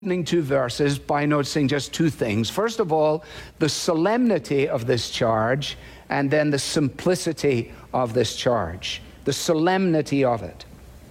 opening two verses by noticing just two things. First of all, the solemnity of this charge, and then the simplicity of this charge. The solemnity of it.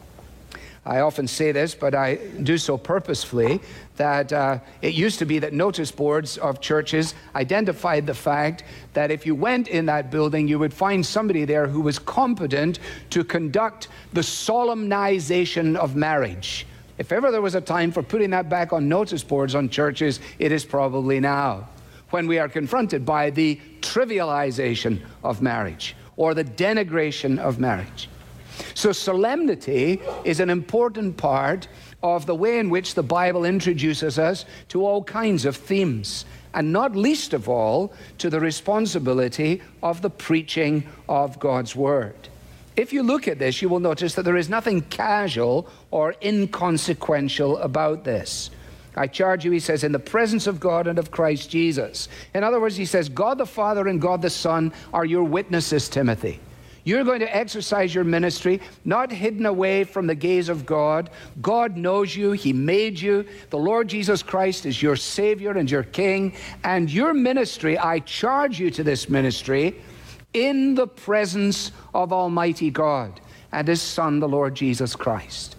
I often say this, but I do so purposefully, that it used to be that notice boards of churches identified the fact that if you went in that building, you would find somebody there who was competent to conduct the solemnization of marriage. If ever there was a time for putting that back on notice boards on churches, it is probably now, when we are confronted by the trivialization of marriage or the denigration of marriage. So solemnity is an important part of the way in which the Bible introduces us to all kinds of themes, and not least of all to the responsibility of the preaching of God's Word. If you look at this, you will notice that there is nothing casual or inconsequential about this. I charge you, he says, in the presence of God and of Christ Jesus. In other words, he says, God the Father and God the Son are your witnesses, Timothy. You're going to exercise your ministry, not hidden away from the gaze of God. God knows you. He made you. The Lord Jesus Christ is your Savior and your King. And your ministry, I charge you to this ministry in the presence of Almighty God and His Son, the Lord Jesus Christ.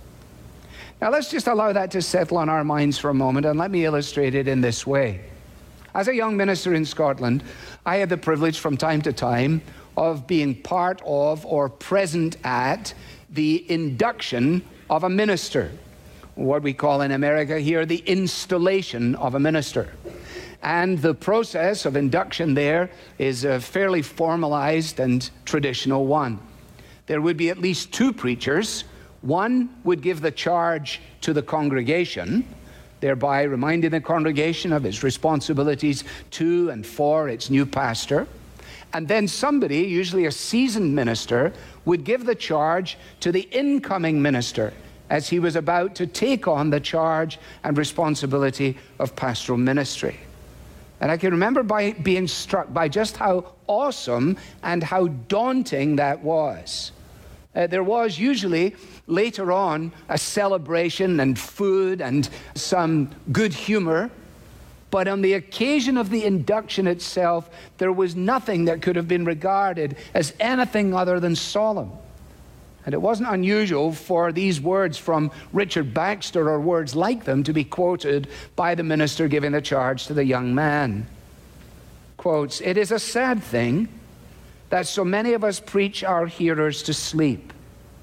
Now let's just allow that to settle on our minds for a moment, and let me illustrate it in this way. As a young minister in Scotland, I had the privilege from time to time of being part of or present at the induction of a minister. What we call in America here the installation of a minister. And the process of induction there is a fairly formalized and traditional one. There would be at least two preachers. One would give the charge to the congregation, thereby reminding the congregation of its responsibilities to and for its new pastor. And then somebody, usually a seasoned minister, would give the charge to the incoming minister as he was about to take on the charge and responsibility of pastoral ministry. And I can remember being struck by just how awesome and how daunting that was. There was usually later on a celebration and food and some good humor. But on the occasion of the induction itself, there was nothing that could have been regarded as anything other than solemn. And it wasn't unusual for these words from Richard Baxter or words like them to be quoted by the minister giving the charge to the young man. Quotes, "It is a sad thing that so many of us preach our hearers to sleep.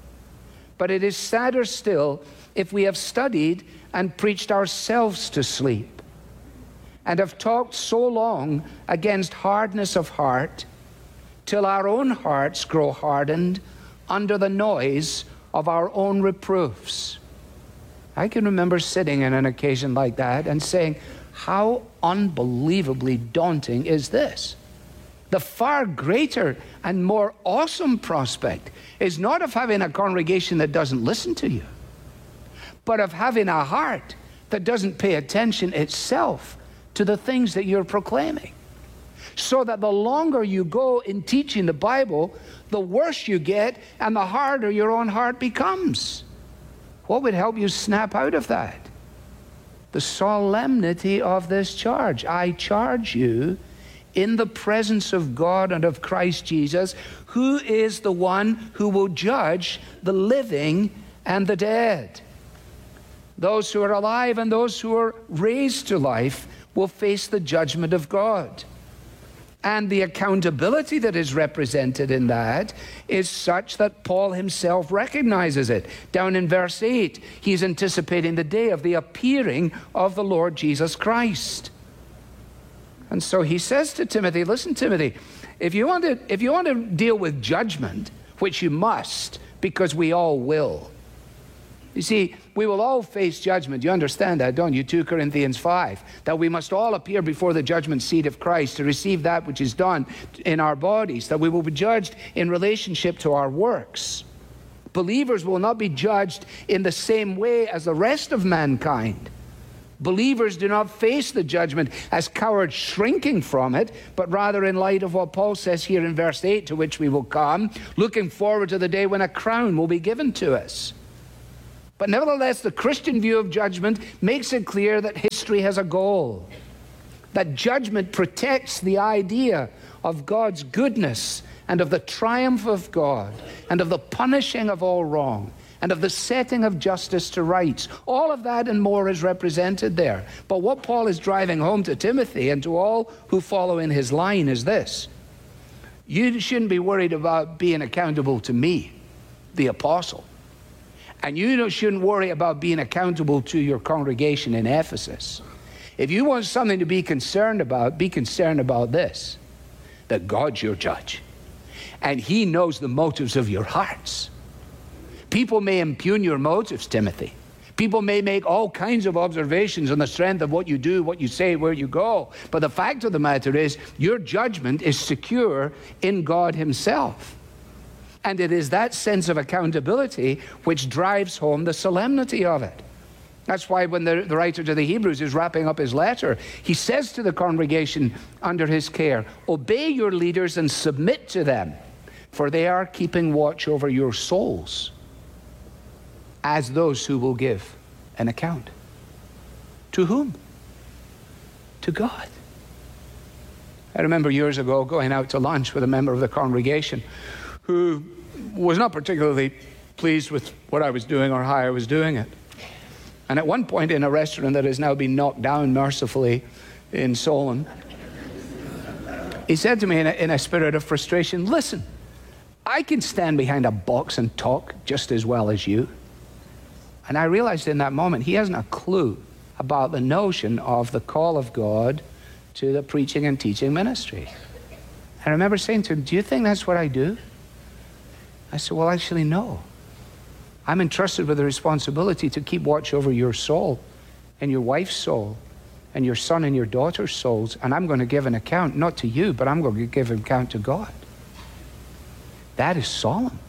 But it is sadder still if we have studied and preached ourselves to sleep, and have talked so long against hardness of heart, till our own hearts grow hardened under the noise of our own reproofs." I can remember sitting in an occasion like that and saying, how unbelievably daunting is this? The far greater and more awesome prospect is not of having a congregation that doesn't listen to you, but of having a heart that doesn't pay attention itself to the things that you're proclaiming. So that the longer you go in teaching the Bible, the worse you get and the harder your own heart becomes. What would help you snap out of that? The solemnity of this charge. I charge you in the presence of God and of Christ Jesus, who is the one who will judge the living and the dead. Those who are alive and those who are raised to life will face the judgment of God. And the accountability that is represented in that is such that Paul himself recognizes it. Down in verse 8, he's anticipating the day of the appearing of the Lord Jesus Christ. And so he says to Timothy, listen, Timothy, if you want to deal with judgment, which you must, because we all will. You see, we will all face judgment. You understand that, don't you? 2 Corinthians 5, that we must all appear before the judgment seat of Christ to receive that which is done in our bodies, that we will be judged in relationship to our works. Believers will not be judged in the same way as the rest of mankind. Believers do not face the judgment as cowards shrinking from it, but rather in light of what Paul says here in verse 8, to which we will come, looking forward to the day when a crown will be given to us. But nevertheless, the Christian view of judgment makes it clear that history has a goal. That judgment protects the idea of God's goodness and of the triumph of God and of the punishing of all wrong and of the setting of justice to rights. All of that and more is represented there. But what Paul is driving home to Timothy and to all who follow in his line is this. You shouldn't be worried about being accountable to me, the apostle. And you shouldn't worry about being accountable to your congregation in Ephesus. If you want something to be concerned about this, that God's your judge. And he knows the motives of your hearts. People may impugn your motives, Timothy. People may make all kinds of observations on the strength of what you do, what you say, where you go. But the fact of the matter is, your judgment is secure in God himself. And it is that sense of accountability which drives home the solemnity of it. That's why when the writer to the Hebrews is wrapping up his letter, he says to the congregation under his care, obey your leaders and submit to them, for they are keeping watch over your souls as those who will give an account. To whom? To God. I remember years ago going out to lunch with a member of the congregation who was not particularly pleased with what I was doing or how I was doing it. And at one point in a restaurant that has now been knocked down mercifully in Solon, he said to me in a spirit of frustration, listen, I can stand behind a box and talk just as well as you. And I realized in that moment he hasn't a clue about the notion of the call of God to the preaching and teaching ministry. I remember saying to him, do you think that's what I do? I said, well, actually, no. I'm entrusted with the responsibility to keep watch over your soul and your wife's soul and your son and your daughter's souls. And I'm going to give an account, not to you, but I'm going to give an account to God. That is solemn.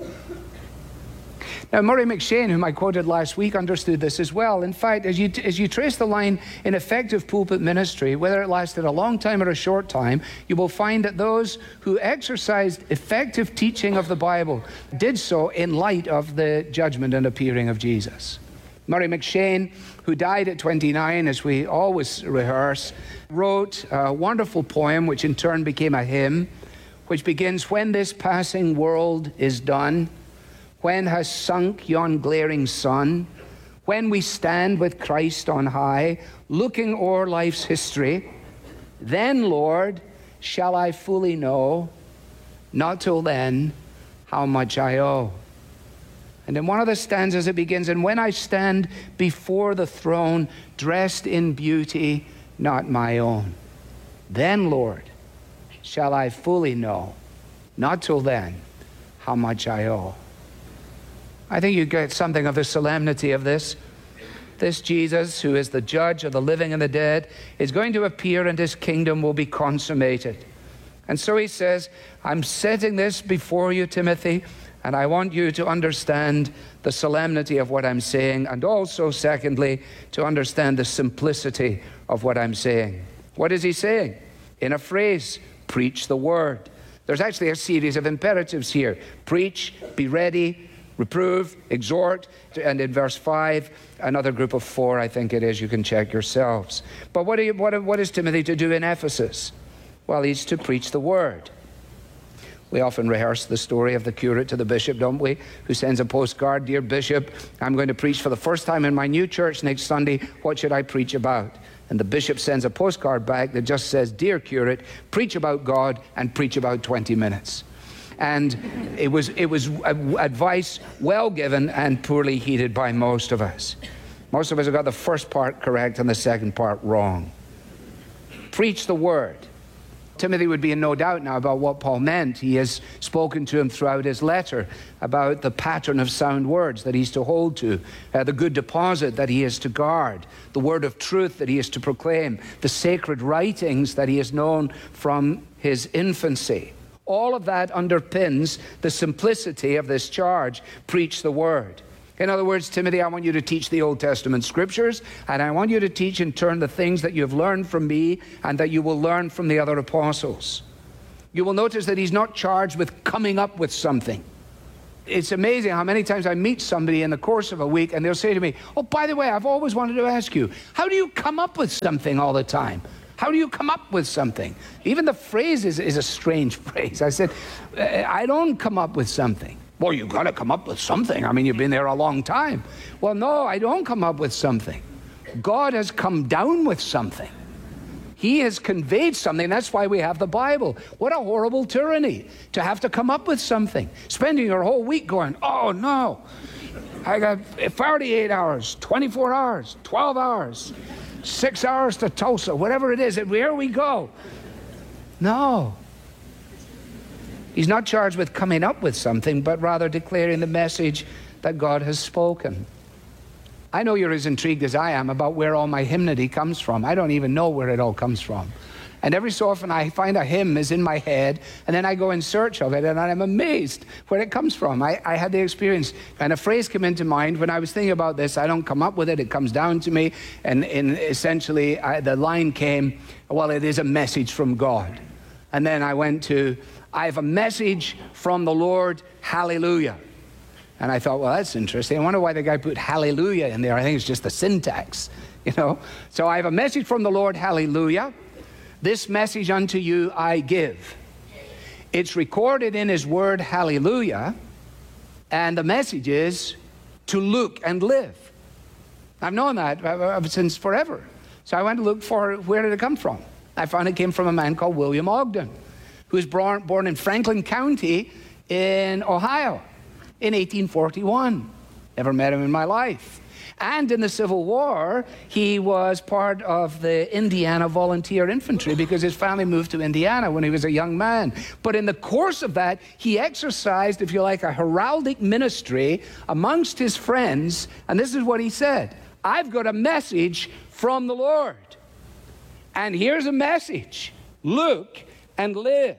Now, Murray McShane, whom I quoted last week, understood this as well. In fact, as you trace the line in effective pulpit ministry, whether it lasted a long time or a short time, you will find that those who exercised effective teaching of the Bible did so in light of the judgment and appearing of Jesus. Murray McShane, who died at 29, as we always rehearse, wrote a wonderful poem, which in turn became a hymn, which begins, when this passing world is done, when has sunk yon glaring sun, when we stand with Christ on high, looking o'er life's history, then, Lord, shall I fully know, not till then, how much I owe. And in one of the stanzas it begins, and when I stand before the throne, dressed in beauty, not my own, then, Lord, shall I fully know, not till then, how much I owe. I think you get something of the solemnity of this. This Jesus, who is the judge of the living and the dead, is going to appear and his kingdom will be consummated. And so he says, I'm setting this before you, Timothy, and I want you to understand the solemnity of what I'm saying, and also, secondly, to understand the simplicity of what I'm saying. What is he saying? In a phrase, preach the word. There's actually a series of imperatives here. Preach, be ready, reprove, exhort, and in verse 5, another group of 4, I think it is. You can check yourselves. But what is Timothy to do in Ephesus? Well, he's to preach the word. We often rehearse the story of the curate to the bishop, don't we? Who sends a postcard, dear bishop, I'm going to preach for the first time in my new church next Sunday. What should I preach about? And the bishop sends a postcard back that just says, dear curate, preach about God and preach about 20 minutes. And it was advice well given and poorly heeded by most of us. Most of us have got the first part correct and the second part wrong. Preach the word. Timothy would be in no doubt now about what Paul meant. He has spoken to him throughout his letter about the pattern of sound words that he's to hold to, the good deposit that he is to guard, the word of truth that he is to proclaim, the sacred writings that he has known from his infancy. All of that underpins the simplicity of this charge, preach the word. In other words, Timothy, I want you to teach the Old Testament scriptures, and I want you to teach in turn the things that you've learned from me and that you will learn from the other apostles. You will notice that he's not charged with coming up with something. It's amazing how many times I meet somebody in the course of a week and they'll say to me, oh, by the way, I've always wanted to ask you, how do you come up with something all the time? How do you come up with something? Even the phrase is a strange phrase. I said, I don't come up with something. Well, you've got to come up with something. I mean, you've been there a long time. Well, no, I don't come up with something. God has come down with something. He has conveyed something. That's why we have the Bible. What a horrible tyranny to have to come up with something. Spending your whole week going, oh no, I got 48 hours, 24 hours, 12 hours, 6 hours to Tulsa, whatever it is, and where we go. No. He's not charged with coming up with something, but rather declaring the message that God has spoken. I know you're as intrigued as I am about where all my hymnody comes from. I don't even know where it all comes from. And every so often I find a hymn is in my head, and then I go in search of it, and I'm amazed where it comes from. I had the experience, and a phrase came into mind when I was thinking about this. I don't come up with it, it comes down to me, and essentially the line came, well, it is a message from God. And then I went to, I have a message from the Lord, hallelujah. And I thought, well, that's interesting. I wonder why the guy put hallelujah in there. I think it's just the syntax, you know. So I have a message from the Lord, hallelujah. This message unto you I give. It's recorded in his word, hallelujah. And the message is to look and live. I've known that since forever. So I went to look for where did it come from. I found it came from a man called William Ogden, who was born in Franklin County in Ohio. In 1841. Never met him in my life. And in the Civil War, he was part of the Indiana Volunteer Infantry because his family moved to Indiana when he was a young man. But in the course of that, he exercised, if you like, a heraldic ministry amongst his friends. And this is what he said: I've got a message from the Lord. And here's a message: look and live.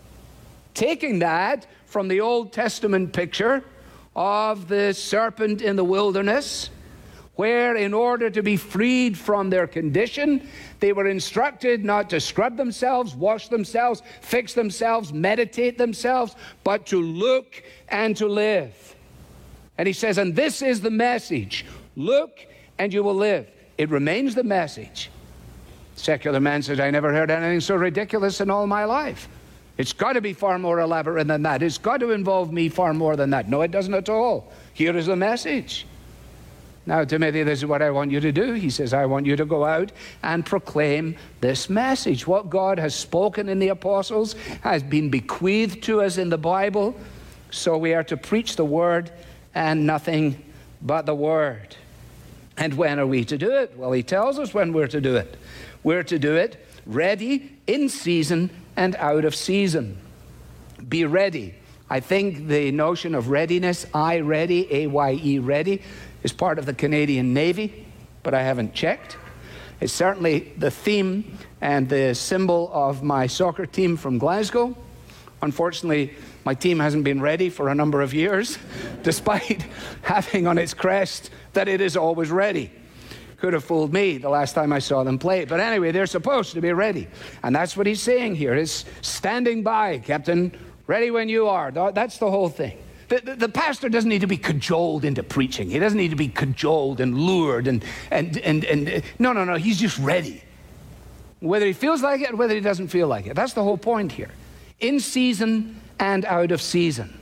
Taking that from the Old Testament picture of the serpent in the wilderness, where in order to be freed from their condition, they were instructed not to scrub themselves, wash themselves, fix themselves, meditate themselves, but to look and to live. And he says, and this is the message: look and you will live. It remains the message. Secular man says, I never heard anything so ridiculous in all my life. It's got to be far more elaborate than that. It's got to involve me far more than that. No, it doesn't at all. Here is the message. Now, Timothy, this is what I want you to do. He says, I want you to go out and proclaim this message. What God has spoken in the apostles has been bequeathed to us in the Bible. So we are to preach the word and nothing but the word. And when are we to do it? Well, he tells us when we're to do it. We're to do it ready, in season, and out of season. Be ready. I think the notion of readiness, I-ready, A-Y-E, ready, is part of the Canadian Navy, but I haven't checked. It's certainly the theme and the symbol of my soccer team from Glasgow. Unfortunately, my team hasn't been ready for a number of years, despite having on its crest that it is always ready. Could have fooled me the last time I saw them play. But anyway, they're supposed to be ready. And that's what he's saying here, is standing by, Captain, ready when you are. That's the whole thing. The pastor doesn't need to be cajoled into preaching. He doesn't need to be cajoled and lured and no, he's just ready. Whether he feels like it or whether he doesn't feel like it. That's the whole point here. In season and out of season.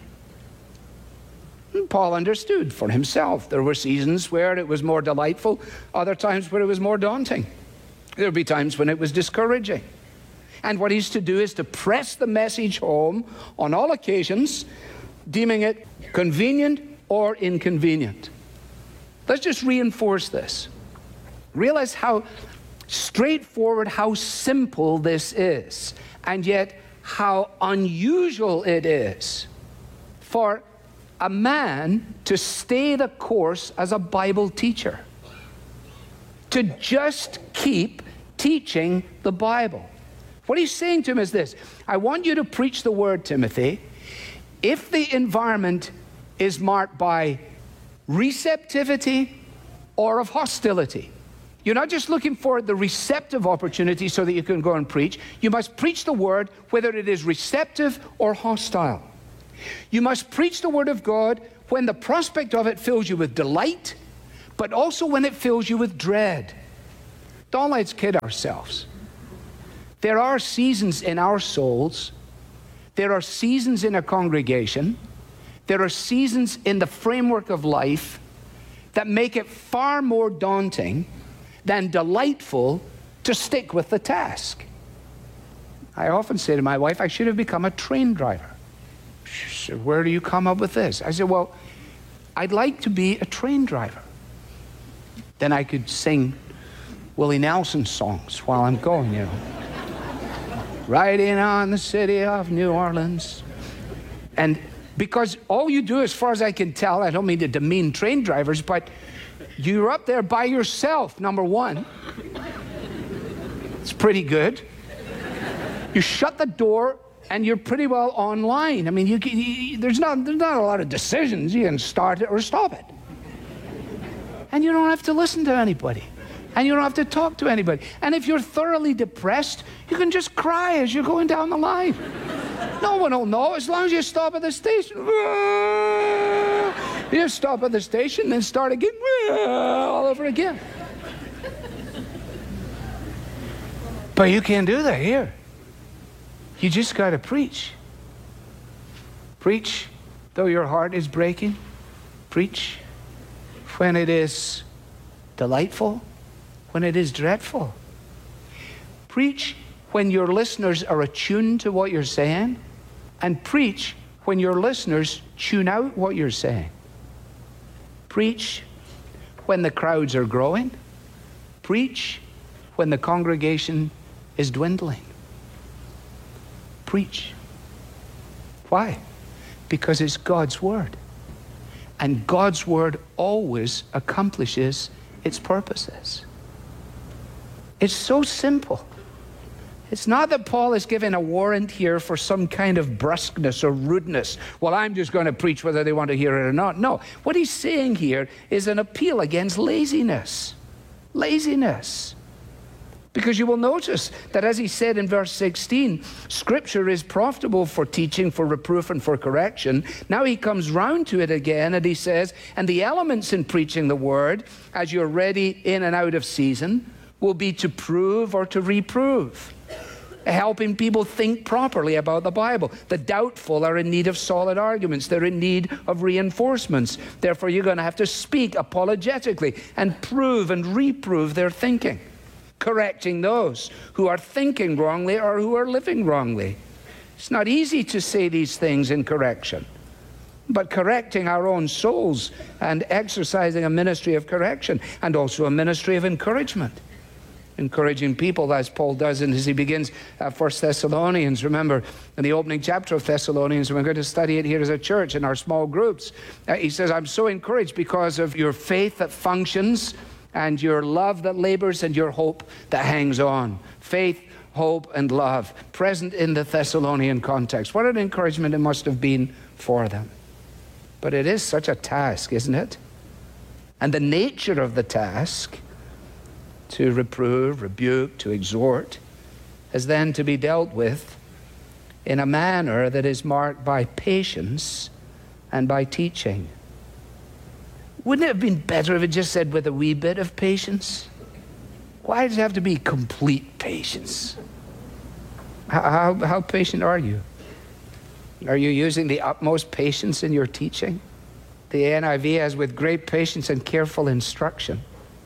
Paul understood for himself. There were seasons where it was more delightful, other times where it was more daunting. There would be times when it was discouraging. And what he's to do is to press the message home on all occasions, deeming it convenient or inconvenient. Let's just reinforce this. Realize how straightforward, how simple this is, and yet how unusual it is for a man to stay the course as a Bible teacher, to just keep teaching the Bible. What he's saying to him is this: I want you to preach the word, Timothy, if the environment is marked by receptivity or of hostility. You're not just looking for the receptive opportunity so that you can go and preach. You must preach the word whether it is receptive or hostile. You must preach the Word of God when the prospect of it fills you with delight, but also when it fills you with dread. Don't let's kid ourselves. There are seasons in our souls, there are seasons in a congregation, there are seasons in the framework of life that make it far more daunting than delightful to stick with the task. I often say to my wife, I should have become a train driver. She said, where do you come up with this? I said, well, I'd like to be a train driver. Then I could sing Willie Nelson songs while I'm going, you know. Riding on the city of New Orleans. And because all you do, as far as I can tell, I don't mean to demean train drivers, but you're up there by yourself, number one. It's pretty good. You shut the door and you're pretty well online. I mean, there's not a lot of decisions. You can start it or stop it. And you don't have to listen to anybody. And you don't have to talk to anybody. And if you're thoroughly depressed, you can just cry as you're going down the line. No one will know as long as you stop at the station. You stop at the station, then start again, all over again. But you can't do that here. You just got to preach. Preach though your heart is breaking. Preach when it is delightful, when it is dreadful. Preach when your listeners are attuned to what you're saying, and preach when your listeners tune out what you're saying. Preach when the crowds are growing. Preach when the congregation is dwindling. Preach. Why? Because it's God's word. And God's word always accomplishes its purposes. It's so simple. It's not that Paul is giving a warrant here for some kind of brusqueness or rudeness. Well, I'm just going to preach whether they want to hear it or not. No, what he's saying here is an appeal against laziness. Laziness. Because you will notice that, as he said in verse 16, Scripture is profitable for teaching, for reproof, and for correction. Now he comes round to it again, and he says, and the elements in preaching the word, as you're ready in and out of season, will be to prove or to reprove, helping people think properly about the Bible. The doubtful are in need of solid arguments. They're in need of reinforcements. Therefore, you're going to have to speak apologetically and prove and reprove their thinking, correcting those who are thinking wrongly or who are living wrongly. It's not easy to say these things in correction, but correcting our own souls and exercising a ministry of correction and also a ministry of encouragement. Encouraging people, as Paul does as he begins 1 Thessalonians. Remember, in the opening chapter of Thessalonians, we're going to study it here as a church in our small groups. He says, I'm so encouraged because of your faith that functions and your love that labors and your hope that hangs on. Faith, hope, and love present in the Thessalonian context. What an encouragement it must have been for them. But it is such a task, isn't it? And the nature of the task, to reprove, rebuke, to exhort, is then to be dealt with in a manner that is marked by patience and by teaching. Wouldn't it have been better if it just said with a wee bit of patience? Why does it have to be complete patience? How patient are you? Are you using the utmost patience in your teaching? The NIV has with great patience and careful instruction.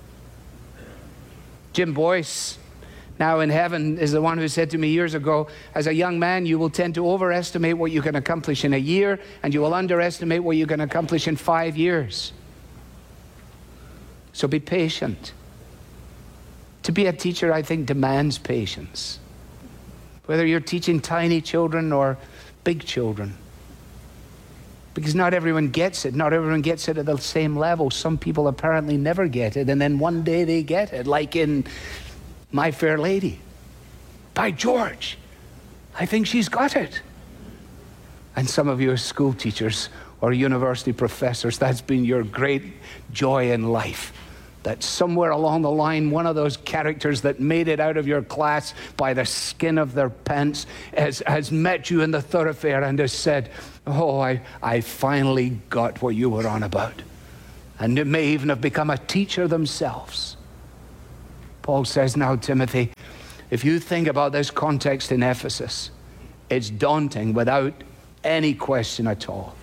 Jim Boyce, now in heaven, is the one who said to me years ago, as a young man, you will tend to overestimate what you can accomplish in a year, and you will underestimate what you can accomplish in 5 years. So be patient. To be a teacher, I think, demands patience. Whether you're teaching tiny children or big children. Because not everyone gets it. Not everyone gets it at the same level. Some people apparently never get it, and then one day they get it, like in My Fair Lady. By George, I think she's got it. And some of you are school teachers or university professors, that's been your great joy in life. that somewhere along the line, one of those characters that made it out of your class by the skin of their pants has met you in the thoroughfare and has said, oh, I finally got what you were on about. And it may even have become a teacher themselves. Paul says, now, Timothy, if you think about this context in Ephesus, it's daunting without any question at all.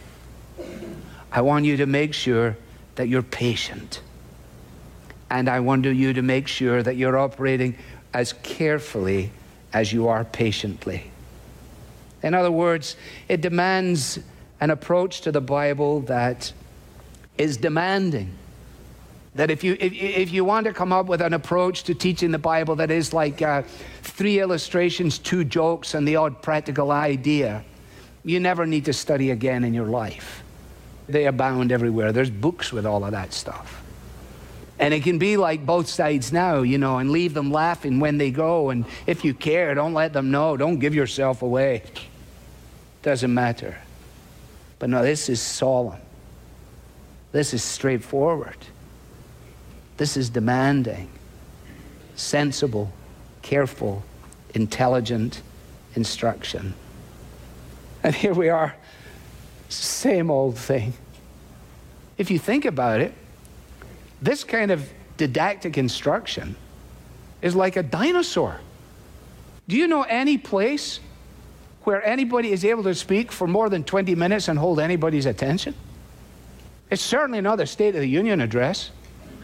I want you to make sure that you're patient. And I want you to make sure that you're operating as carefully as you are patiently. In other words, it demands an approach to the Bible that is demanding. That if you want to come up with an approach to teaching the Bible that is like 3 illustrations, 2 jokes, and the odd practical idea, you never need to study again in your life. They abound everywhere. There's books with all of that stuff. And it can be like both sides now, you know, and leave them laughing when they go. And if you care, don't let them know. Don't give yourself away. Doesn't matter. But no, this is solemn. This is straightforward. This is demanding, sensible, careful, intelligent instruction. And here we are, same old thing. If you think about it, this kind of didactic instruction is like a dinosaur. Do you know any place where anybody is able to speak for more than 20 minutes and hold anybody's attention? It's certainly not the State of the Union address.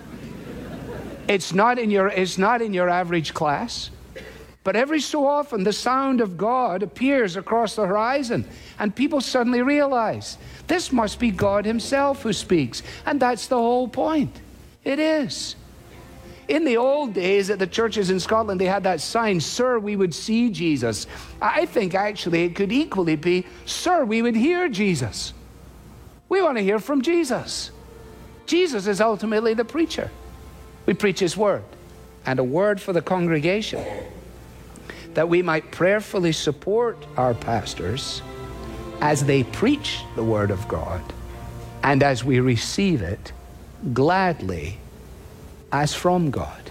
It's not in your average class. But every so often, the sound of God appears across the horizon, and people suddenly realize, this must be God himself who speaks. And that's the whole point. It is. In the old days at the churches in Scotland, they had that sign, Sir, we would see Jesus. I think actually it could equally be, Sir, we would hear Jesus. We want to hear from Jesus. Jesus is ultimately the preacher. We preach his word, and a word for the congregation, that we might prayerfully support our pastors as they preach the word of God, and as we receive it gladly as from God.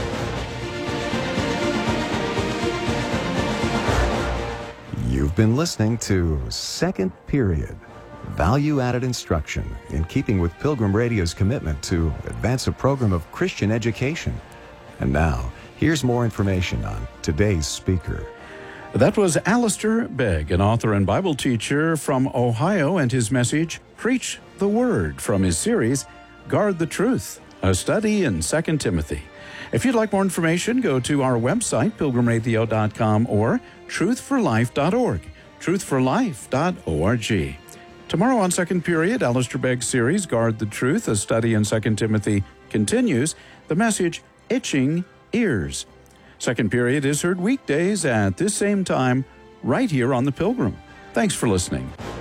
You've been listening to Second Period, value-added instruction in keeping with Pilgrim Radio's commitment to advance a program of Christian education. And now, here's more information on today's speaker. That was Alistair Begg, an author and Bible teacher from Ohio, and his message, Preach the Word, from his series, Guard the Truth, a study in 2 Timothy. If you'd like more information, go to our website, pilgrimradio.com, or truthforlife.org, truthforlife.org. Tomorrow on Second Period, Alistair Begg's series, Guard the Truth, a study in 2 Timothy, continues. The message, Itching Ears. Second Period is heard weekdays at this same time, right here on The Pilgrim. Thanks for listening.